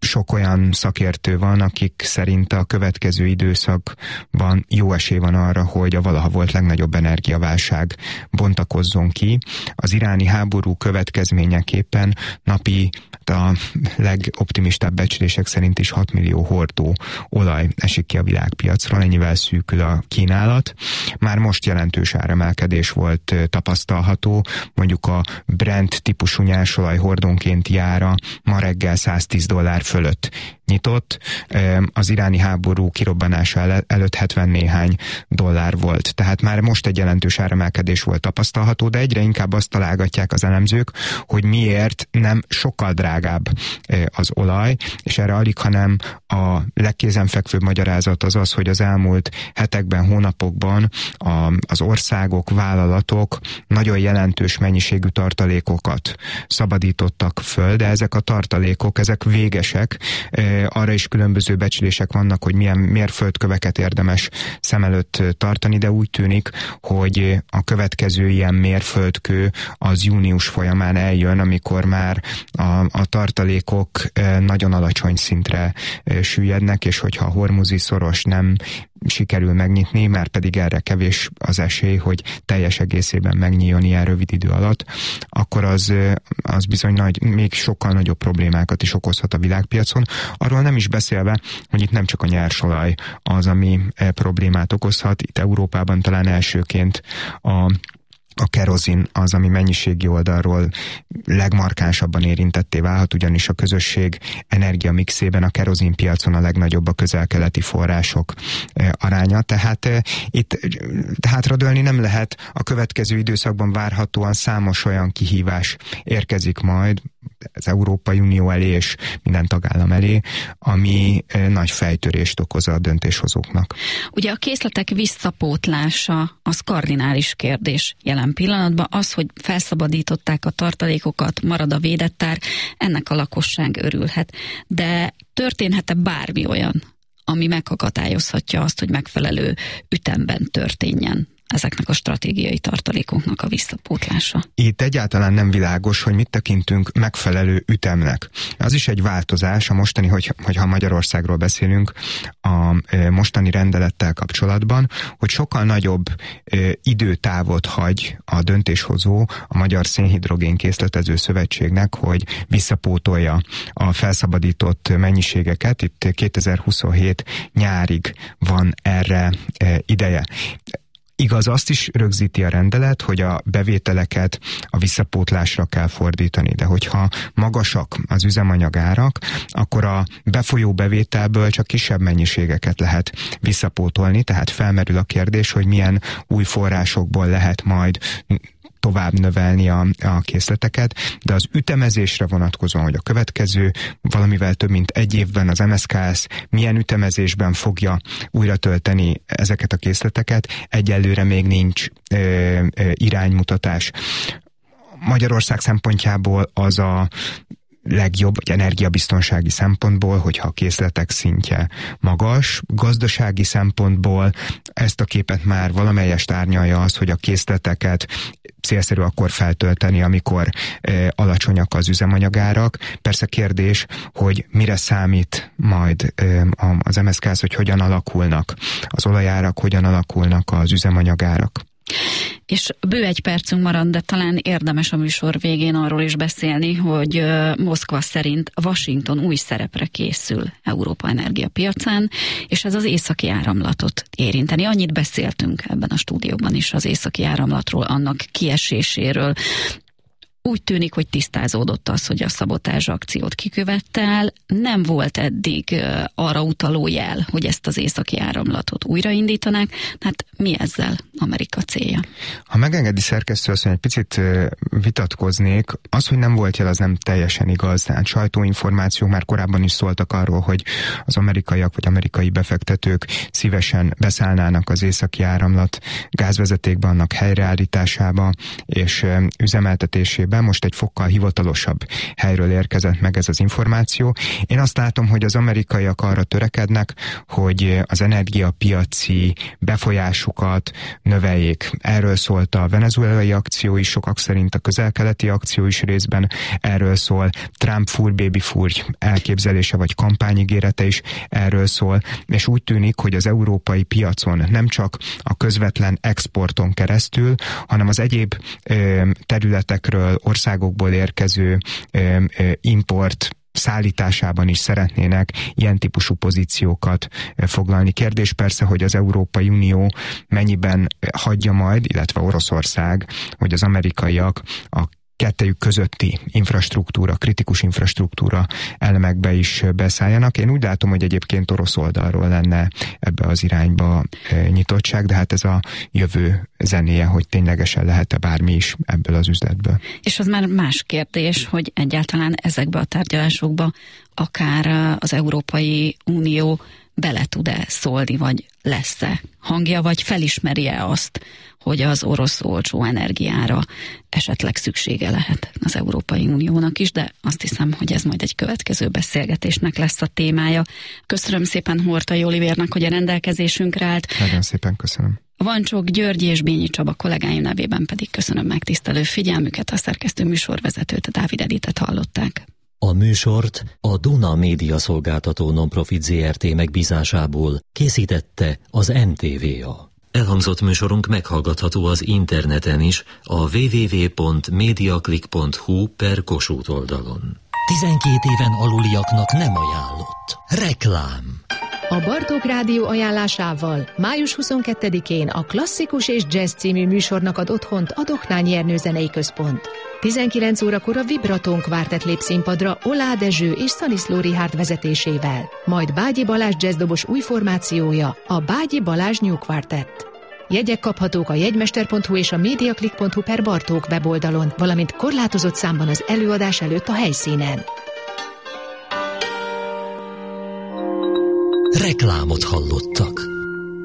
sok olyan szakértő van, akik szerint a következő időszakban jó esély van arra, hogy a valaha volt legnagyobb energiaválság bontakozzon ki. Az iráni háború következményeképpen napi a legoptimistább becslések szerint is hat millió hordó olaj esik ki a világpiacról, ennyivel szűkül a kínálat. Már most jelentős áremelkedés volt tapasztalható, mondjuk a Brent típusú nyersolaj hordónkénti ára ma reggel száztíz dollár fölött nyitott, az iráni háború kirobbanása előtt hetven néhány dollár volt. Tehát már most egy jelentős áremelkedés volt tapasztalható, de egyre inkább azt találgatják az elemzők, hogy miért nem sokkal drágább az olaj, és erre alig, hanem a legkézenfekvőbb magyarázat az az, hogy az elmúlt hetekben, hónapokban a, az országok, vállalatok nagyon jelentős mennyiségű tartalékokat szabadítottak föl, de ezek a tartalékok, ezek végesek, arra is különböző becslések vannak, hogy milyen mérföldköveket érdemes szem előtt tartani, de úgy tűnik, hogy a következő ilyen mérföldkő az június folyamán eljön, amikor már a, a tartalékok nagyon alacsony szintre süllyednek, és hogyha a hormuzi szoros nem sikerül megnyitni, mert pedig erre kevés az esély, hogy teljes egészében megnyíljon ilyen rövid idő alatt, akkor az, az bizony nagy, még sokkal nagyobb problémákat is okozhat a világpiacon. Arról nem is beszélve, hogy itt nem csak a nyersolaj az, ami problémát okozhat, itt Európában talán elsőként a A kerozin az, ami mennyiségi oldalról legmarkánsabban érintetté válhat, ugyanis a közösség energiamixében a kerozin piacon a legnagyobb a közel-keleti források aránya. Tehát itt hátradőlni nem lehet, a következő időszakban várhatóan számos olyan kihívás érkezik majd az Európai Unió elé és minden tagállam elé, ami nagy fejtörést okoz a döntéshozóknak. Ugye a készletek visszapótlása az kardinális kérdés jelen pillanatban. Az, hogy felszabadították a tartalékokat, marad a védett tár, ennek a lakosság örülhet. De történhet-e bármi olyan, ami megakadályozhatja azt, hogy megfelelő ütemben történjen ezeknek a stratégiai tartalékoknak a visszapótlása? Itt egyáltalán nem világos, hogy mit tekintünk megfelelő ütemnek. Az is egy változás, a mostani, hogy, hogyha Magyarországról beszélünk, a mostani rendelettel kapcsolatban, hogy sokkal nagyobb e, időtávot hagy a döntéshozó a Magyar Szénhidrogén Készletező Szövetségnek, hogy visszapótolja a felszabadított mennyiségeket. Itt kétezer-huszonhét nyárig van erre e, ideje. Igaz, azt is rögzíti a rendelet, hogy a bevételeket a visszapótlásra kell fordítani, de hogyha magasak az üzemanyagárak, akkor a befolyó bevételből csak kisebb mennyiségeket lehet visszapótolni, tehát felmerül a kérdés, hogy milyen új forrásokból lehet majd tovább növelni a, a készleteket, de az ütemezésre vonatkozóan, hogy a következő valamivel több mint egy évben az em es ká es milyen ütemezésben fogja újra tölteni ezeket a készleteket, egyelőre még nincs ö, ö, iránymutatás. Magyarország szempontjából az a legjobb, vagy energiabiztonsági szempontból, hogyha a készletek szintje magas. Gazdasági szempontból ezt a képet már valamelyest árnyalja az, hogy a készleteket célszerű akkor feltölteni, amikor e, alacsonyak az üzemanyagárak. Persze kérdés, hogy mire számít majd e, az em es ká es, hogy hogyan alakulnak az olajárak, hogyan alakulnak az üzemanyagárak. És bő egy percünk marad, de talán érdemes a műsor végén arról is beszélni, hogy Moszkva szerint Washington új szerepre készül Európa energiapiacán, és ez az északi áramlatot érinteni. Annyit beszéltünk ebben a stúdióban is az északi áramlatról, annak kieséséről. Úgy tűnik, hogy tisztázódott az, hogy a szabotázs akciót kikövette el. Nem volt eddig arra utaló jel, hogy ezt az északi áramlatot újraindítanák. Hát mi ezzel Amerika célja? Ha megengedi szerkesztő, azt, hogy egy picit vitatkoznék, az, hogy nem volt jel, az nem teljesen igaz. Tehát sajtóinformációk már korábban is szóltak arról, hogy az amerikaiak vagy amerikai befektetők szívesen beszállnának az északi áramlat gázvezetékbe, annak helyreállításába és üzemeltetésébe, be, most egy fokkal hivatalosabb helyről érkezett meg ez az információ. Én azt látom, hogy az amerikaiak arra törekednek, hogy az energiapiaci befolyásukat növeljék. Erről szólt a venezuelai akció is, sokak szerint a közel-keleti akció is részben erről szól. Trump fúr, baby fúrj elképzelése vagy kampányigérete is erről szól, és úgy tűnik, hogy az európai piacon nem csak a közvetlen exporton keresztül, hanem az egyéb ö, területekről, országokból érkező ö, ö, import szállításában is szeretnének ilyen típusú pozíciókat foglalni. Kérdés persze, hogy az Európai Unió mennyiben hagyja majd, illetve Oroszország, hogy az amerikaiak a kettejük közötti infrastruktúra, kritikus infrastruktúra elemekbe is beszálljanak. Én úgy látom, hogy egyébként orosz oldalról lenne ebbe az irányba nyitottság, de hát ez a jövő zenéje, hogy ténylegesen lehet-e bármi is ebből az üzletből. És az már más kérdés, hogy egyáltalán ezekbe a tárgyalásokba akár az Európai Unió bele tud-e szólni, vagy lesz-e hangja, vagy felismeri-e azt, hogy az orosz olcsó energiára esetleg szüksége lehet az Európai Uniónak is, de azt hiszem, hogy ez majd egy következő beszélgetésnek lesz a témája. Köszönöm szépen Hortai Olivérnak, hogy a rendelkezésünkre állt. Nagyon szépen köszönöm. Vancsok György és Bényi Csaba kollégáim nevében pedig köszönöm megtisztelő figyelmüket, a szerkesztő műsorvezetőt, Dávid Editet hallották. A műsort a Duna Média Szolgáltató Nonprofit zé er té megbízásából készítette az en té vé á. Elhangzott műsorunk meghallgatható az interneten is a double-u double-u double-u pont mediaclick pont hu per Kossuth oldalon. tizenkét éven aluliaknak nem ajánlott. Reklám. A Bartók Rádió ajánlásával május huszonkettedikén a Klasszikus és Jazz című műsornak ad otthont a Dohnányi Ernő Zenei Központ. tizenkilenc órakor a Vibraton Quartet lép színpadra Olá Dezső és Szaniszló Richárd vezetésével, majd Bágyi Balázs jazzdobos új formációja, a Bágyi Balázs New Quartet. Jegyek kaphatók a jegymester pont hu és a mediaclick pont hu per Bartók weboldalon, valamint korlátozott számban az előadás előtt a helyszínen. Reklámot hallottak.